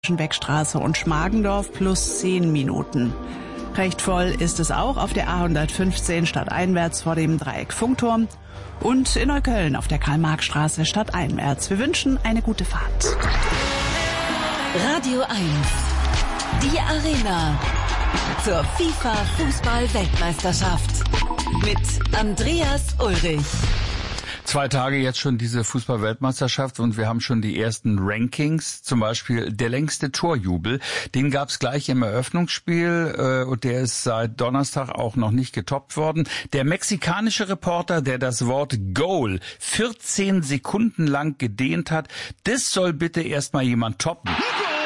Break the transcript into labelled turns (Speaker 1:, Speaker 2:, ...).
Speaker 1: Beckstraße und Schmargendorf plus 10 Minuten. Recht voll ist es auch auf der A115 stadteinwärts vor dem Dreieck Funkturm und in Neukölln auf der Karl-Marx-Straße stadteinwärts. Wir wünschen eine gute Fahrt.
Speaker 2: Radio 1, die Arena zur FIFA-Fußball-Weltmeisterschaft mit Andreas Ulrich.
Speaker 3: 2 Tage jetzt schon diese Fußball-Weltmeisterschaft und wir haben schon die ersten Rankings, zum Beispiel der längste Torjubel. Den gab es gleich im Eröffnungsspiel und der ist seit Donnerstag auch noch nicht getoppt worden. Der mexikanische Reporter, der das Wort Goal 14 Sekunden lang gedehnt hat, das soll bitte erstmal jemand toppen.